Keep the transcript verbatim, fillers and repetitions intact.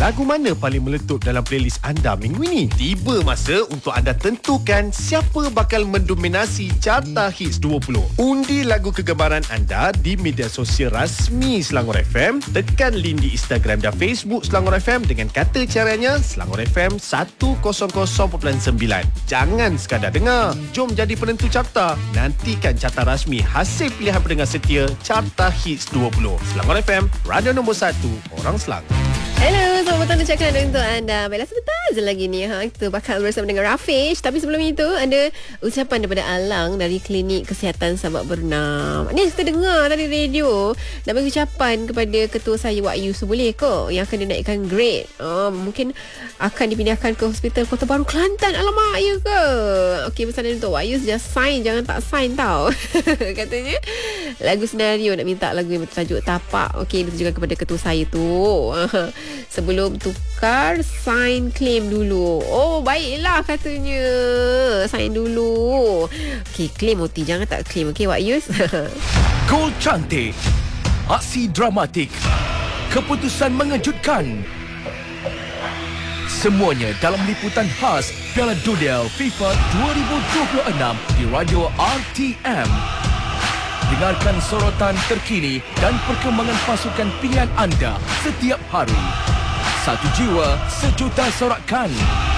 Lagu mana paling meletup dalam playlist anda minggu ini? Tiba masa untuk anda tentukan siapa bakal mendominasi Carta Hits dua puluh. Undi lagu kegemaran anda di media sosial rasmi Selangor F M. Tekan link di Instagram dan Facebook Selangor F M dengan kata caranya Selangor F M seratus perpuluhan sembilan. Jangan sekadar dengar, jom jadi penentu carta. Nantikan carta rasmi hasil pilihan pendengar setia Carta Hits dua puluh. Selangor F M, radio nombor satu, orang Selangor. Hello, selamat petang ucapkan untuk anda. Baiklah, sebentar je lagi ni ha, kita bakal bersama dengan Rafish. Tapi sebelum itu, ada ucapan daripada Alang dari Klinik Kesihatan Sabak Bernam. Ni kita dengar tadi radio. Nak bagi ucapan kepada ketua saya Wak Yus, boleh ke? Yang akan dinaikkan grade. Oh, mungkin akan dipindahkan ke Hospital Kota Baru Kelantan. Alamak, ya ke? Okey, pesanan untuk Wak Yus, just sign, jangan tak sign tau. Katanya lagu senario nak minta lagu yang bertajuk Tapak. Okey, ditujukan kepada ketua saya tu. Sebelum tukar, sign claim dulu. Oh, baiklah katanya. Sign dulu. Okey, claim O T. Jangan tak claim. Okey, Wak Yus. Gol cantik, aksi dramatik, keputusan mengejutkan. Semuanya dalam liputan khas Piala Dunia FIFA dua ribu dua puluh enam di Radio R T M. Dengarkan sorotan terkini dan perkembangan pasukan pilihan anda setiap hari. Satu jiwa, sejuta sorakan.